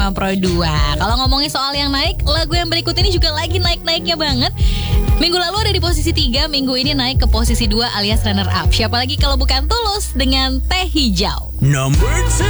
Pro 2. Kalau ngomongin soal yang naik, lagu yang berikut ini juga lagi naik-naiknya banget. Minggu lalu ada di posisi 3, minggu ini naik ke posisi 2 alias runner up. Siapa lagi kalau bukan Tulus dengan Teh Hijau. Number 2.